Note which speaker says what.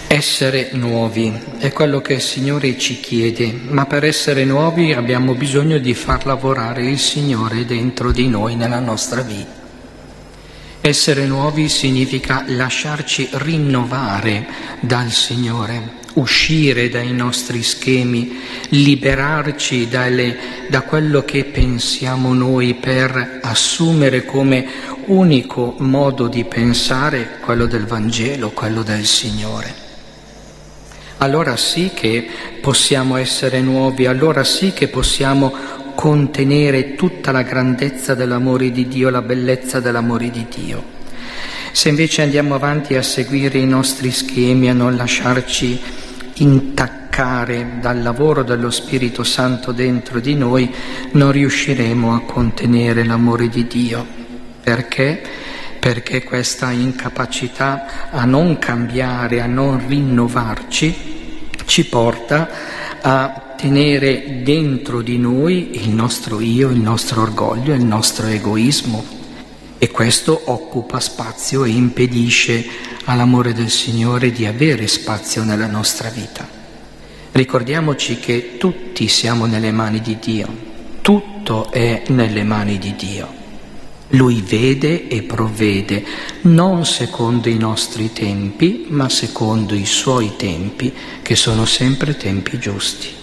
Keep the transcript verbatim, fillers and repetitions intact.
Speaker 1: Essere nuovi è quello che il Signore ci chiede, ma per essere nuovi abbiamo bisogno di far lavorare il Signore dentro di noi, nella nostra vita. Essere nuovi significa lasciarci rinnovare dal Signore, uscire dai nostri schemi, liberarci dalle, da quello che pensiamo noi per assumere come unico modo di pensare quello del Vangelo, quello del Signore. Allora sì che possiamo essere nuovi, allora sì che possiamo contenere tutta la grandezza dell'amore di Dio, la bellezza dell'amore di Dio. Se invece andiamo avanti a seguire i nostri schemi, a non lasciarci intaccare dal lavoro dello Spirito Santo dentro di noi, non riusciremo a contenere l'amore di Dio. Perché? Perché questa incapacità a non cambiare, a non rinnovarci, ci porta a tenere dentro di noi il nostro io, il nostro orgoglio, il nostro egoismo, e questo occupa spazio e impedisce all'amore del Signore di avere spazio nella nostra vita. Ricordiamoci che tutti siamo nelle mani di Dio, tutto è nelle mani di Dio. Lui vede e provvede, non secondo i nostri tempi, ma secondo i suoi tempi, che sono sempre tempi giusti.